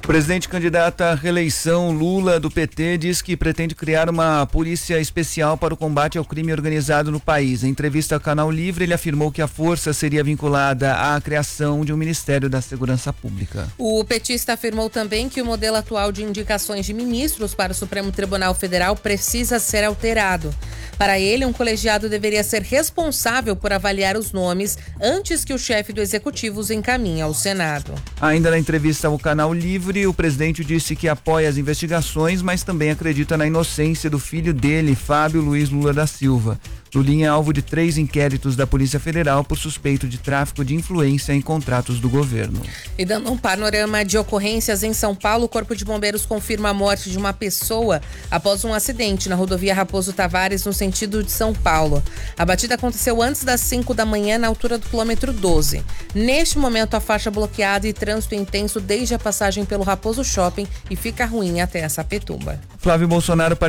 O presidente candidato à reeleição, Lula, do PT, diz que pretende criar uma polícia especial para o combate ao crime organizado no país. Em entrevista ao Canal Livre, ele afirmou que a força seria vinculada à criação de um Ministério da Segurança Pública. O petista afirmou também que o modelo atual de indicações de ministros para o Supremo Tribunal Federal precisa ser alterado. Para ele, um colegiado deveria ser responsável por avaliar os nomes antes que o chefe do executivo os encaminhe ao Senado. Ainda na entrevista ao Canal Livre, o presidente disse que apoia as investigações, mas também acredita na inocência do filho dele, Fábio Luiz Lula da Silva. Lulinha é alvo de 3 inquéritos da Polícia Federal por suspeito de tráfico de influência em contratos do governo. E dando um panorama de ocorrências em São Paulo, o Corpo de Bombeiros confirma a morte de uma pessoa após um acidente na rodovia Raposo Tavares, no sentido de São Paulo. A batida aconteceu antes das 5 da manhã, na altura do quilômetro 12. Neste momento, a faixa bloqueada e trânsito intenso desde a passagem pelo Raposo Shopping e fica ruim até Sapituba. Flávio Bolsonaro